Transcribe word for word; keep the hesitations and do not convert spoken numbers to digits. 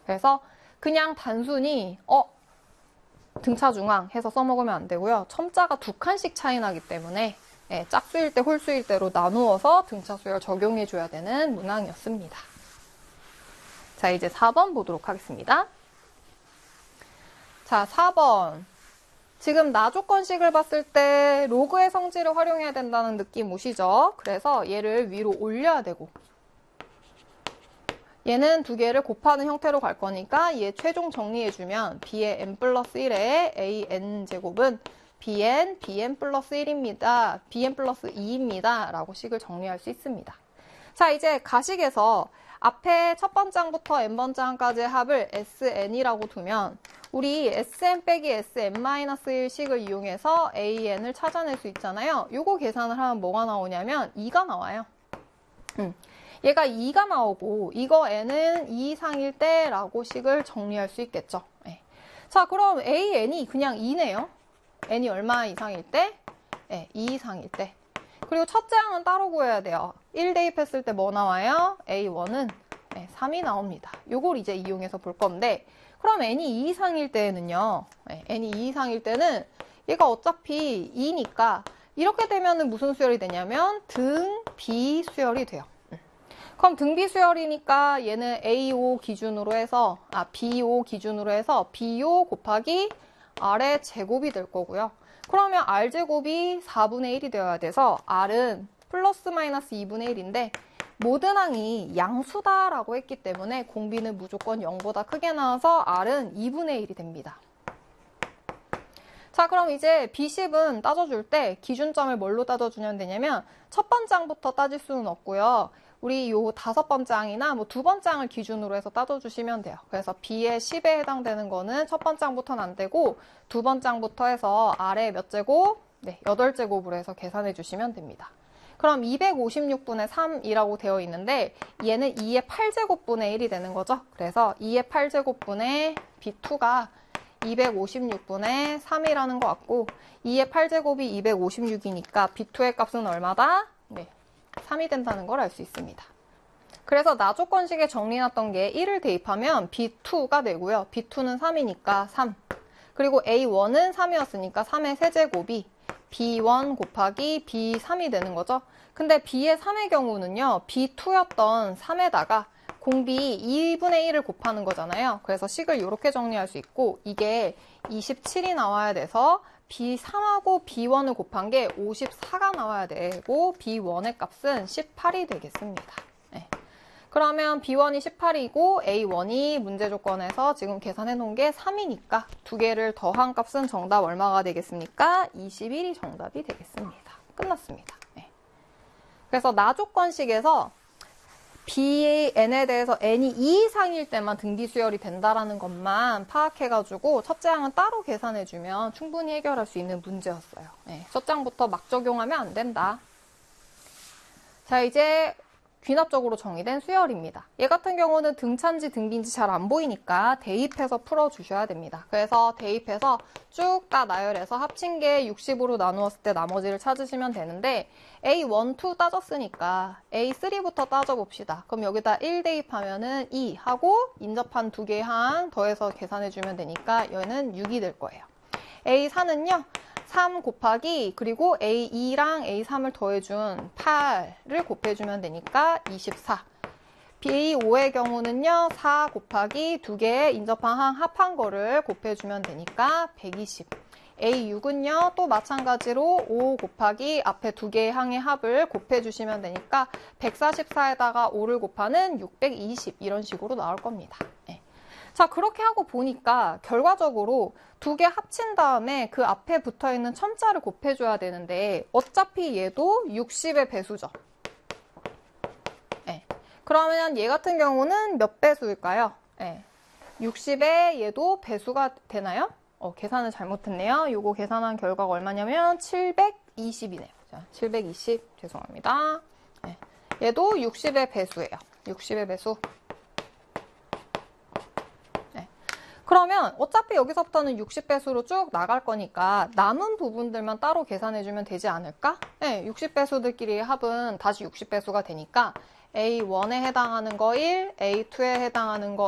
그래서 그냥 단순히 어 등차 중앙 해서 써먹으면 안 되고요. 첨자가 두 칸씩 차이 나기 때문에 예, 짝수일 때 홀수일 때로 나누어서 등차 수열 적용해줘야 되는 문항이었습니다. 자, 이제 사 번 보도록 하겠습니다. 자, 사 번. 지금 나조건식을 봤을 때 로그의 성질을 활용해야 된다는 느낌 오시죠? 그래서 얘를 위로 올려야 되고 얘는 두 개를 곱하는 형태로 갈 거니까 얘 최종 정리해주면 b의 n 플러스 일에 an 제곱은 bn, bn 플러스 일입니다. bn 플러스 이입니다. 라고 식을 정리할 수 있습니다. 자, 이제 가식에서 앞에 첫 번장부터 n번장까지의 합을 sn이라고 두면 우리 sn 빼기 sn 마이너스 일 식을 이용해서 an을 찾아낼 수 있잖아요. 요거 계산을 하면 뭐가 나오냐면 이가 나와요. 음. 얘가 이가 나오고 이거 n은 이 이상일 때 라고 식을 정리할 수 있겠죠. 네. 자, 그럼 an이 그냥 이네요. n이 얼마 이상일 때? 네, 이 이상일 때. 그리고 첫째 항은 따로 구해야 돼요. 일 대입했을 때 뭐 나와요? 에이 원은 네, 삼이 나옵니다. 요걸 이제 이용해서 볼 건데 그럼 n이 이 이상일 때는요. 네, n이 이 이상일 때는 얘가 어차피 이니까 이렇게 되면은 무슨 수열이 되냐면 등 B 수열이 돼요. 그럼 등비 수열이니까 얘는 에이 오 기준으로 해서 아 비 오 기준으로 해서 비 오 곱하기 R의 제곱이 될 거고요. 그러면 R제곱이 사분의 일이 되어야 돼서 R은 플러스 마이너스 이분의 일인데 모든 항이 양수다라고 했기 때문에 공비는 무조건 영보다 크게 나와서 R은 이분의 일이 됩니다. 자, 그럼 이제 비십은 따져줄 때 기준점을 뭘로 따져주면 되냐면 첫 번장부터 따질 수는 없고요. 우리 요 다섯 번장이나 뭐 두 번장을 기준으로 해서 따져주시면 돼요. 그래서 B의 십에 해당되는 거는 첫 번장부터는 안 되고 두 번장부터 해서 R의 몇 제곱? 네, 여덟 제곱으로 해서 계산해 주시면 됩니다. 그럼 이백오십육 분의 삼이라고 되어 있는데 얘는 이의 팔 제곱분의 일이 되는 거죠. 그래서 이의 팔 제곱분의 비 투가 이백오십육 분의 삼이라는 것 같고 이의 팔 제곱이 이백오십육이니까 비 투의 값은 얼마다? 네, 삼이 된다는 걸 알 수 있습니다. 그래서 나조건식에 정리해놨던 게 일을 대입하면 비 투가 되고요. 비 투는 삼이니까 삼. 그리고 에이 원은 삼이었으니까 삼의 세제곱이 비 원 곱하기 비 삼이 되는 거죠. 근데 B의 삼의 경우는요. 비 투였던 삼에다가 공비 이분의 일을 곱하는 거잖아요. 그래서 식을 이렇게 정리할 수 있고 이게 이십칠이 나와야 돼서 비 삼하고 비 원을 곱한 게 오십사가 나와야 되고 비 원의 값은 십팔이 되겠습니다. 네. 그러면 비 원이 십팔이고 에이 원이 문제 조건에서 지금 계산해 놓은 게 삼이니까 두 개를 더한 값은 정답 얼마가 되겠습니까? 이십일이 정답이 되겠습니다. 끝났습니다. 네. 그래서 나조건식에서 Bn에 대해서 n이 이 이상일 때만 등비 수열이 된다라는 것만 파악해가지고 첫째 항은 따로 계산해주면 충분히 해결할 수 있는 문제였어요. 네, 첫 장부터 막 적용하면 안 된다. 자, 이제 귀납적으로 정의된 수열입니다. 얘 같은 경우는 등차인지 등비인지 잘 안 보이니까 대입해서 풀어주셔야 됩니다. 그래서 대입해서 쭉 다 나열해서 합친 게 육십으로 나누었을 때 나머지를 찾으시면 되는데 에이 원, 투 따졌으니까 에이 쓰리부터 따져봅시다. 그럼 여기다 일 대입하면은 이 하고 인접한 두 개의 항 더해서 계산해주면 되니까 얘는 육이 될 거예요. 에이 사는요. 삼 곱하기 그리고 에이 이랑 에이 삼을 더해준 팔을 곱해주면 되니까 이십사. 비 오의 경우는요. 사 곱하기 두 개의 인접한 항 합한 거를 곱해주면 되니까 백이십. 에이 육은요. 또 마찬가지로 오 곱하기 앞에 두 개의 항의 합을 곱해주시면 되니까 백사십사에다가 오를 곱하는 육백이십 이런 식으로 나올 겁니다. 네. 자, 그렇게 하고 보니까 결과적으로 두 개 합친 다음에 그 앞에 붙어있는 첨자를 곱해줘야 되는데 어차피 얘도 육십의 배수죠. 네. 그러면 얘 같은 경우는 몇 배수일까요? 네. 육십에 얘도 배수가 되나요? 어, 계산을 잘못했네요. 요거 계산한 결과가 얼마냐면 칠백이십이네요. 자, 칠백이십 죄송합니다. 네. 얘도 육십의 배수예요. 육십의 배수. 그러면 어차피 여기서부터는 육십 배수로 쭉 나갈 거니까 남은 부분들만 따로 계산해주면 되지 않을까? 네, 육십 배수들끼리의 합은 다시 육십 배수가 되니까 에이 원에 해당하는 거 일, 에이 투에 해당하는 거